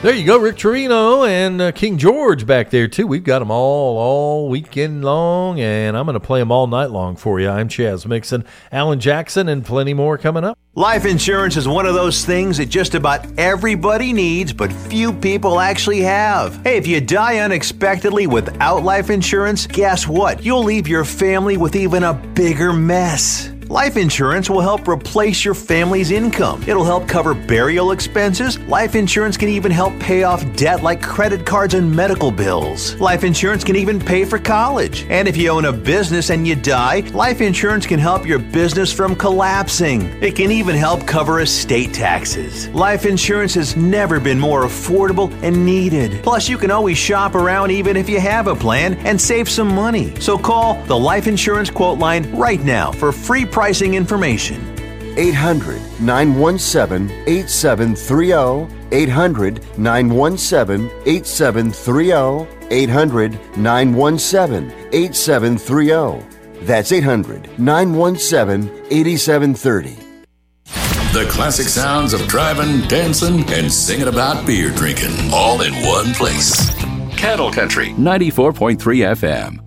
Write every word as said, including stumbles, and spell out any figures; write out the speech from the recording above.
There you go, Rick Torino and uh, King George back there, too. We've got them all all weekend long, and I'm going to play them all night long for you. I'm Chaz Mixon, Alan Jackson, and plenty more coming up. Life insurance is one of those things that just about everybody needs, but few people actually have. Hey, if you die unexpectedly without life insurance, guess what? You'll leave your family with even a bigger mess. Life insurance will help replace your family's income. It'll help cover burial expenses. Life insurance can even help pay off debt like credit cards and medical bills. Life insurance can even pay for college. And if you own a business and you die, life insurance can help your business from collapsing. It can even help cover estate taxes. Life insurance has never been more affordable and needed. Plus, you can always shop around even if you have a plan and save some money. So call the Life Insurance Quote Line right now for free pricing information. eight hundred, nine one seven, eight seven three zero. eight hundred, nine one seven, eight seven three zero. eight hundred, nine one seven, eight seven three zero. That's eight hundred, nine one seven, eight seven three zero. The classic sounds of driving, dancing, and singing about beer drinking, all in one place. Cattle Country ninety-four point three F M.